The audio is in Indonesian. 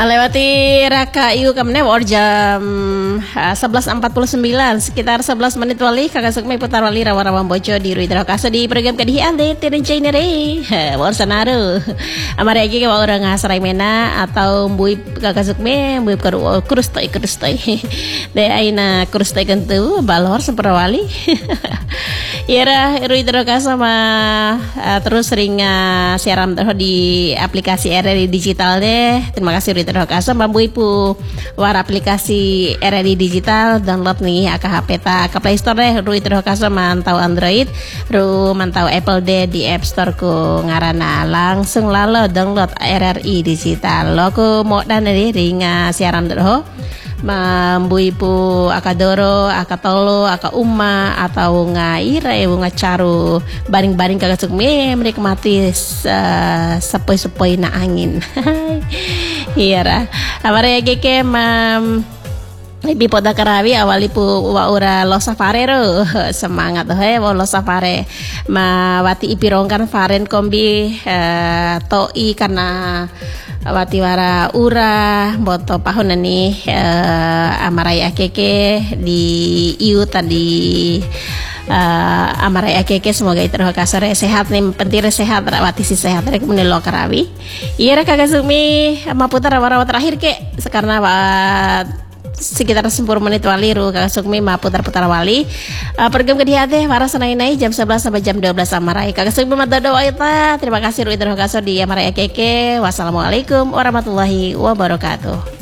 Lewati Raka Iu Kamne or jam 11.49 sekitar 11 menit wali kakak sukme putar wali rawa-rawa bojo di Ruidra Kaso di program kadihi ande tirin chainere war sanaru amare agi ke orang ngasarai mena atau mbui kakak sukme mbui kurustoi de aina kurustoi kentu balor semperawali Ira Ruidra Kaso ma terus sering siaran di aplikasi RRI digital deh. Terima kasih Ruidra Kaso mambu ipu war aplikasi RRI digital download nih aka HP ta ke Play Store deh Ruidra Kaso mantau Android ru mantau Apple deh di App Store ku ngarana langsung lalu download RRI digital lo ku mau dan dari ringa siaran doh mambu ipu aka doro aka tolo aka uma atau ngaira ibu ngacaru baring-baring kagak sukme menikmati sepoi-sepoi na angin iya ra amare geke mam Ibi poda karawi awali pu waura lo safare ro semangat he lo safare ma wati ipirongkan faren kombi toi karena wati wara ura boto pahun nih amarai akeke di iu tadi amarai akeke semoga itu kasar sehat nih penting sehat wati si sehat rek mun lo karawi iya rek kagak sumi ma putar wara terakhir ke karena sekitar 10 menit wali ru kakak sukmi ma putar-putar wali program ke dia teh waras naik jam 11 sampai jam 12 amarai kakak sukmi mata doa terima kasih Ruidra Kaso di amarai akeke wassalamualaikum warahmatullahi wabarakatuh.